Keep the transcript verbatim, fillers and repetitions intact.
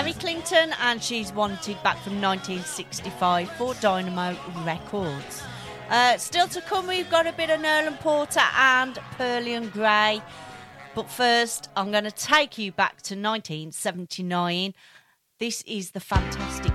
Larry Clinton, and she's Wanted, back from nineteen sixty-five for Dynamo Records. Uh, still to come, we've got a bit of Nerlin Porter and Pearlian Gray. But first, I'm going to take you back to nineteen seventy-nine. This is the fantastic